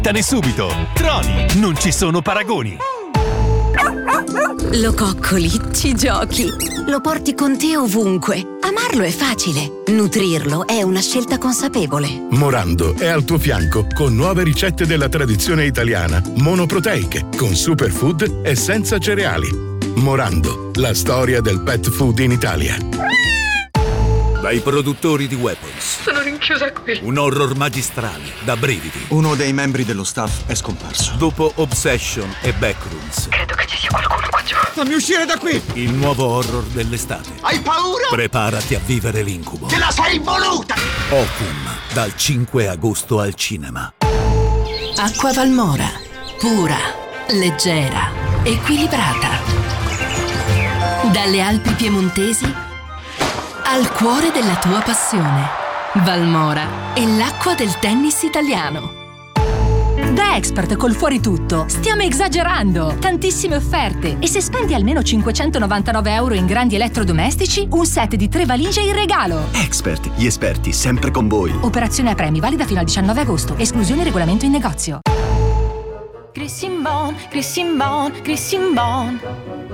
Scattane subito! Troni, non ci sono paragoni! Lo coccoli, ci giochi, lo porti con te ovunque. Amarlo è facile, nutrirlo è una scelta consapevole. Morando è al tuo fianco con nuove ricette della tradizione italiana, monoproteiche, con superfood e senza cereali. Morando, la storia del pet food in Italia. Dai produttori di Weapons. Sono rinchiusa qui. Un horror magistrale, da brividi. Uno dei membri dello staff è scomparso. Dopo Obsession e Backrooms. Credo che ci sia qualcuno qua giù. Fammi uscire da qui! Il nuovo horror dell'estate. Hai paura? Preparati a vivere l'incubo. Te la sei voluta! Ocum, dal 5 agosto al cinema. Acqua Valmora, pura, leggera, equilibrata. Dalle Alpi piemontesi al cuore della tua passione. Valmora è l'acqua del tennis italiano. Da Expert col fuori tutto stiamo esagerando! Tantissime offerte! E se spendi almeno 599 euro in grandi elettrodomestici, un set di 3 valigie in regalo! Expert, gli esperti sempre con voi. Operazione a premi valida fino al 19 agosto. Esclusione regolamento in negozio. Christian Bon, Christian Bon, Christian Bon.